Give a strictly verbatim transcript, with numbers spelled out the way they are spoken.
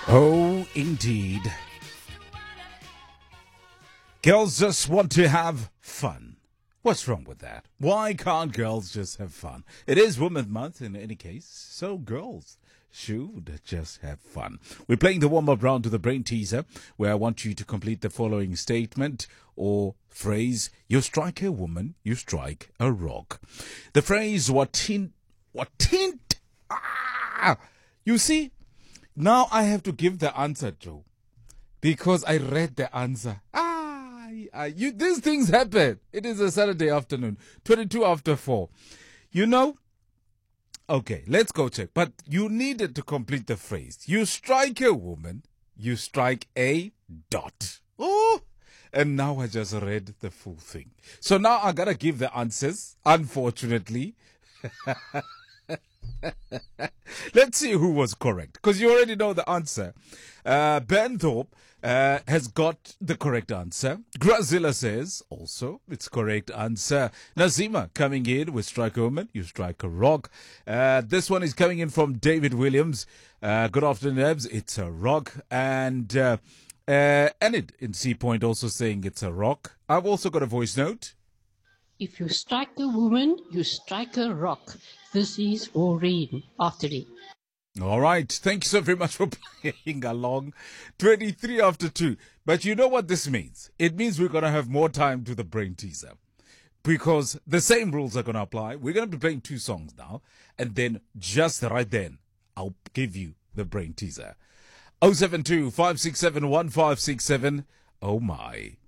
Oh, indeed. Girls just want to have fun. What's wrong with that? Why can't girls just have fun? It is Women's Month in any case, so girls should just have fun. We're playing the warm-up round to the brain teaser, where I want you to complete the following statement or phrase. You strike a woman, you strike a rock. The phrase, what tint, what tint, ah! You see, now I have to give the answer, Joe, because I read the answer. Ah! Uh, you, these things happen. It is a Saturday afternoon, twenty-two after four. You know? Okay, let's go check. But you needed to complete the phrase. You strike a woman, you strike a dot. Oh! And now I just read the full thing. So now I gotta give the answers, unfortunately. Let's see who was correct, because you already know the answer. Uh, Ben Thorpe uh, has got the correct answer. Grazilla says also it's correct answer. Nazima coming in with strike a woman, you strike a rock. Uh, this one is coming in from David Williams. Uh, good afternoon, Ebs. It's a rock. And uh, uh, Enid in Sea Point also saying it's a rock. I've also got a voice note. If you strike a woman, you strike a rock. This is Maureen after it. All right. Thank you so very much for playing along. twenty-three after two. But you know what this means? It means we're going to have more time to the brain teaser, because the same rules are going to apply. We're going to be playing two songs now. And then just right then, I'll give you the brain teaser. oh seven two, five six seven, one five six seven. Oh my.